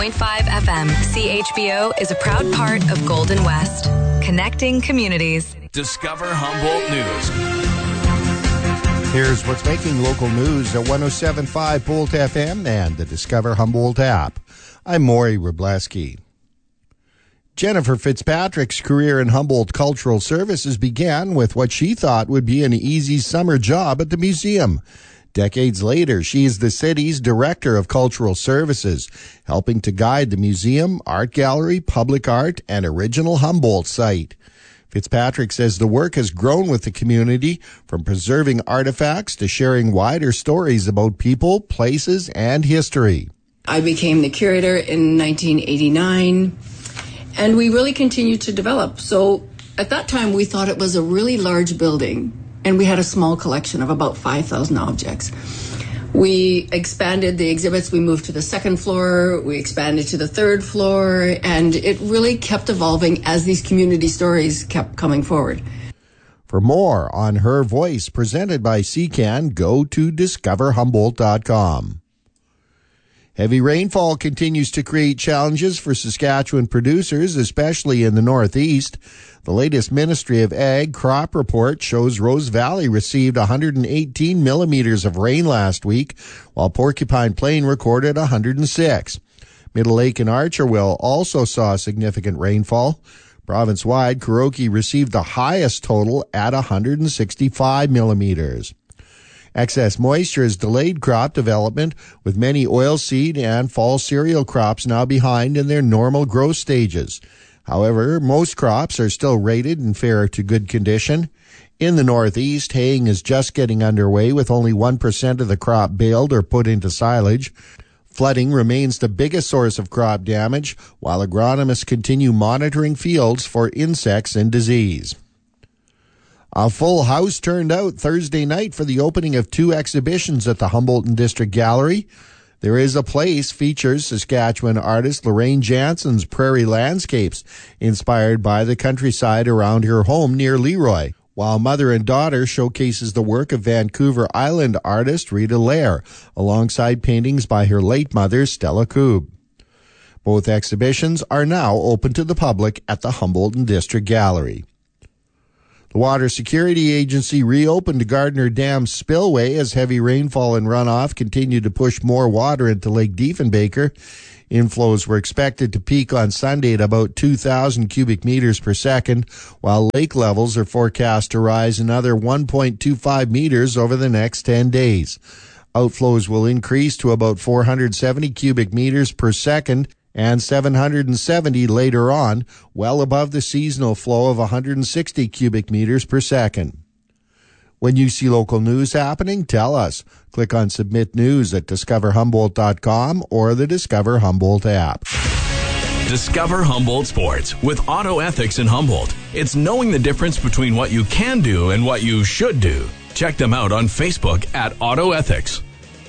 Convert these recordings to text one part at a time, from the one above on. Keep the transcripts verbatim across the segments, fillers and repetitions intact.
point five F M. C H B O is a proud part of Golden West. Connecting communities. Discover Humboldt News. Here's what's making local news at one oh seven point five Bolt F M and the Discover Humboldt app. I'm Maury Wrobleski. Jennifer Fitzpatrick's career in Humboldt Cultural Services began with what she thought would be an easy summer job at the museum. Decades later, she is the city's Director of Cultural Services, helping to guide the museum, art gallery, public art, and original Humboldt site. Fitzpatrick says the work has grown with the community, from preserving artifacts to sharing wider stories about people, places, and history. I became the curator in nineteen eighty-nine, and we really continued to develop. So at that time, we thought it was a really large building, and we had a small collection of about five thousand objects. We expanded the exhibits. We moved to the second floor. We expanded to the third floor, and it really kept evolving as these community stories kept coming forward. For more on Her Voice, presented by C C A N, go to discover humboldt dot com. Heavy rainfall continues to create challenges for Saskatchewan producers, especially in the northeast. The latest Ministry of Ag crop report shows Rose Valley received one hundred eighteen millimeters of rain last week, while Porcupine Plain recorded one hundred six. Middle Lake and Archerville also saw significant rainfall. Province-wide, Kuroki received the highest total at one hundred sixty-five millimeters. Excess moisture has delayed crop development, with many oilseed and fall cereal crops now behind in their normal growth stages. However, most crops are still rated in fair to good condition. In the northeast, haying is just getting underway, with only one percent of the crop baled or put into silage. Flooding remains the biggest source of crop damage, while agronomists continue monitoring fields for insects and disease. A full house turned out Thursday night for the opening of two exhibitions at the Humboldt and District Gallery. There Is a Place features Saskatchewan artist Lorraine Jansen's prairie landscapes, inspired by the countryside around her home near Leroy, while Mother and Daughter showcases the work of Vancouver Island artist Rita Lair, alongside paintings by her late mother, Stella Koob. Both exhibitions are now open to the public at the Humboldt and District Gallery. The Water Security Agency reopened Gardner Dam spillway as heavy rainfall and runoff continued to push more water into Lake Diefenbaker. Inflows were expected to peak on Sunday at about two thousand cubic meters per second, while lake levels are forecast to rise another one point two five meters over the next ten days. Outflows will increase to about four hundred seventy cubic meters per second and seven hundred seventy later on, well above the seasonal flow of one hundred sixty cubic meters per second. When you see local news happening, tell us. Click on Submit News at discover humboldt dot com or the Discover Humboldt app. Discover Humboldt Sports with Auto Ethics in Humboldt. It's knowing the difference between what you can do and what you should do. Check them out on Facebook at Auto Ethics.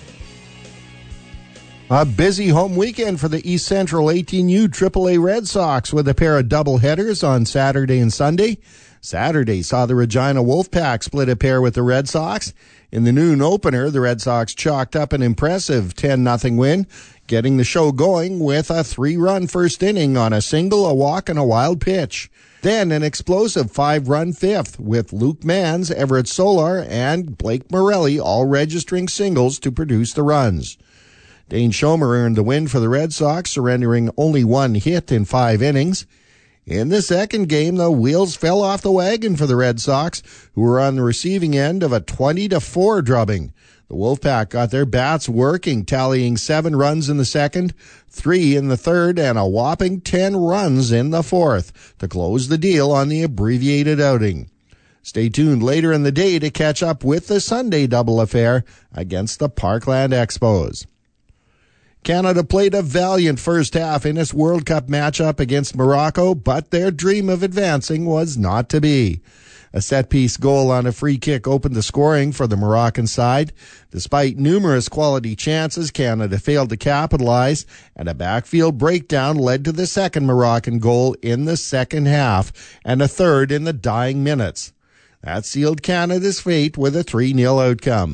A busy home weekend for the East Central eighteen U triple A Red Sox with a pair of doubleheaders on Saturday and Sunday. Saturday saw the Regina Wolfpack split a pair with the Red Sox. In the noon opener, the Red Sox chalked up an impressive ten nothing win, getting the show going with a three-run first inning on a single, a walk, and a wild pitch. Then an explosive five-run fifth with Luke Mans, Everett Solar, and Blake Morelli all registering singles to produce the runs. Dane Schomer earned the win for the Red Sox, surrendering only one hit in five innings. In the second game, the wheels fell off the wagon for the Red Sox, who were on the receiving end of a twenty to four drubbing. The Wolfpack got their bats working, tallying seven runs in the second, three in the third, and a whopping ten runs in the fourth to close the deal on the abbreviated outing. Stay tuned later in the day to catch up with the Sunday double affair against the Parkland Expos. Canada played a valiant first half in its World Cup matchup against Morocco, but their dream of advancing was not to be. A set-piece goal on a free kick opened the scoring for the Moroccan side. Despite numerous quality chances, Canada failed to capitalize, and a backfield breakdown led to the second Moroccan goal in the second half, and a third in the dying minutes. That sealed Canada's fate with a three nil outcome.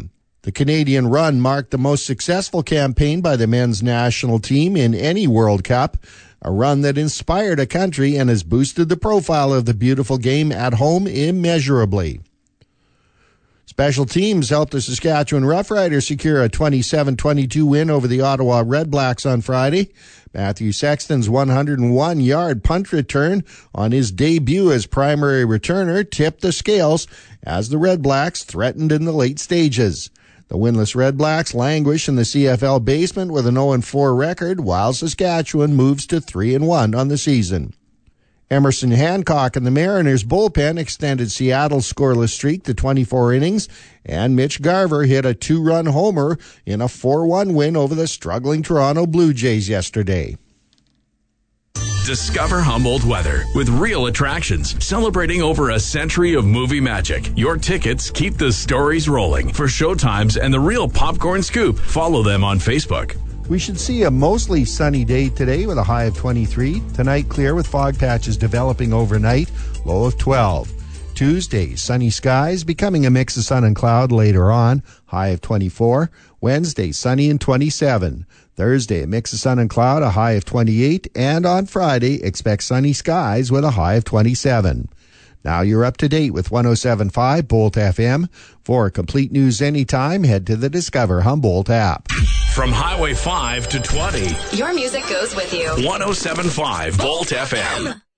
The Canadian run marked the most successful campaign by the men's national team in any World Cup, a run that inspired a country and has boosted the profile of the beautiful game at home immeasurably. Special teams helped the Saskatchewan Roughriders secure a twenty-seven twenty-two win over the Ottawa Redblacks on Friday. Matthew Sexton's one hundred one yard punt return on his debut as primary returner tipped the scales as the Redblacks threatened in the late stages. The winless Redblacks languish in the C F L basement with an oh four record, while Saskatchewan moves to three and one on the season. Emerson Hancock and the Mariners bullpen extended Seattle's scoreless streak to twenty-four innings, and Mitch Garver hit a two-run homer in a four one win over the struggling Toronto Blue Jays yesterday. Discover Humboldt weather with real attractions celebrating over a century of movie magic. Your tickets keep the stories rolling. For showtimes and the real popcorn scoop, follow them on Facebook. We should see a mostly sunny day today with a high of twenty-three. Tonight, clear with fog patches developing overnight, low of twelve. Tuesday, sunny skies, becoming a mix of sun and cloud later on, high of twenty-four. Wednesday, sunny and twenty-seven. Thursday, a mix of sun and cloud, a high of twenty-eight. And on Friday, expect sunny skies with a high of twenty-seven. Now you're up to date with one oh seven point five Bolt F M. For complete news anytime, head to the Discover Humboldt app. From Highway five to twenty, your music goes with you. one oh seven point five Bolt F M.